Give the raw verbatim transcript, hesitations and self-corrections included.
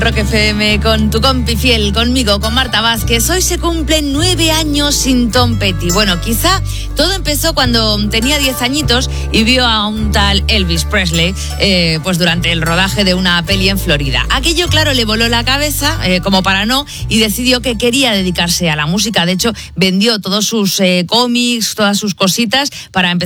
Rock F M con tu compi fiel, conmigo, con Marta Vázquez. Hoy se cumplen nueve años sin Tom Petty. Bueno, quizá todo empezó cuando tenía diez añitos y vio a un tal Elvis Presley eh, pues durante el rodaje de una peli en Florida. Aquello, claro, le voló la cabeza, eh, como para no, y decidió que quería dedicarse a la música. De hecho, vendió todos sus eh, cómics, todas sus cositas para empezar